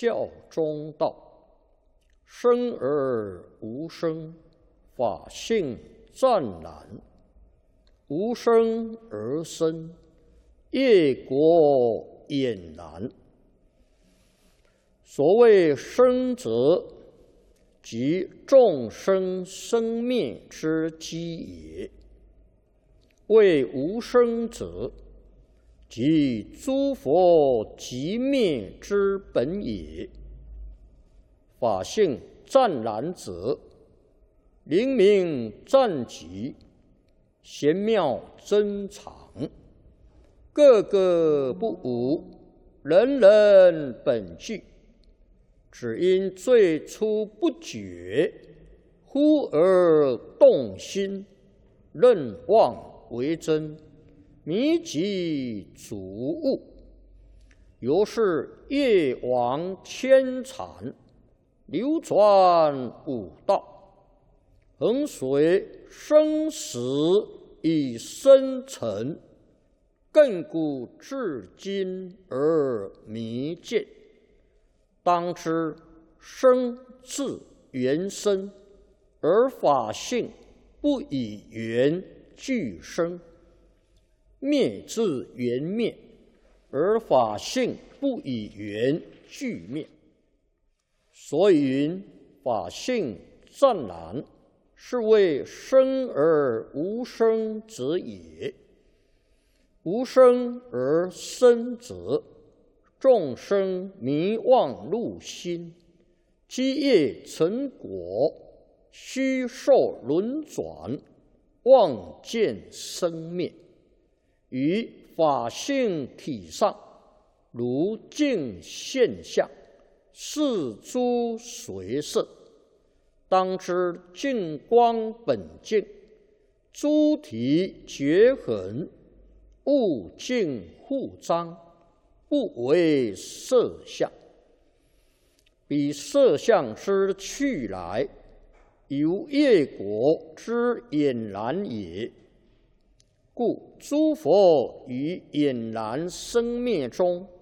教中道，生而无生，法性湛然；无生而生，业果俨然。所谓生者，即众生生灭之基也；谓无生者，即诸佛寂灭之本也。法性湛然者，灵明湛极，玄妙珍藏，个个不无，人人本具。只因最初不觉，忽而动心，认妄为真，迷己主悟，由是业王牵缠，流转五道，恒随生死以生成，亘古至今而弥见。当知生自缘生，而法性不以缘俱生；灭自缘灭，而法性不以缘俱灭。所以云法性湛然，是谓生而无生者也。无生而生者，众生迷妄入心，积业成果，虚受轮转，妄见生灭。于法性体上，如镜现象，是诸随色。当知净光本净，诸体绝痕，物净互彰，不为色相。彼色相之去来，由业果之俨然也。故诸佛于俨然生灭中，